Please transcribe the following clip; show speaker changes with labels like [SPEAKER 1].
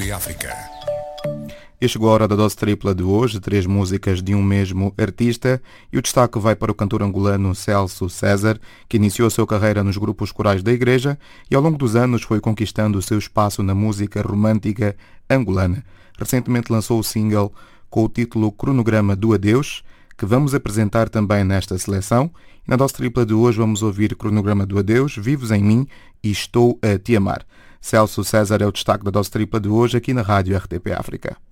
[SPEAKER 1] RDP África.
[SPEAKER 2] E chegou a hora da dose tripla de hoje, 3 músicas de um mesmo artista, e o destaque vai para o cantor angolano Celso César, que iniciou a sua carreira nos grupos corais da igreja e ao longo dos anos foi conquistando o seu espaço na música romântica angolana. Recentemente lançou o single com o título Cronograma do Adeus, que vamos apresentar também nesta seleção. E na dose tripla de hoje vamos ouvir Cronograma do Adeus, Vives em Mim e Estou a Te Amar. Celso César é o destaque da dose tripla de hoje aqui na Rádio RDP África.